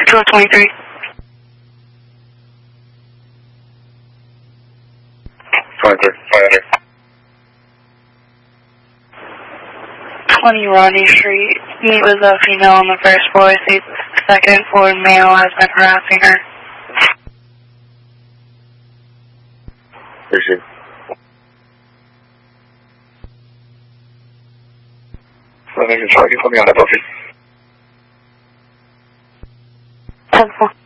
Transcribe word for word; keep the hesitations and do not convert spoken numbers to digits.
twelve twenty-three. twenty-three. twenty Rodney Street. Meet with a female on the first floor. The second floor male has been harassing her. Where's it? Let me control you. Put me on that bullshit. ten four.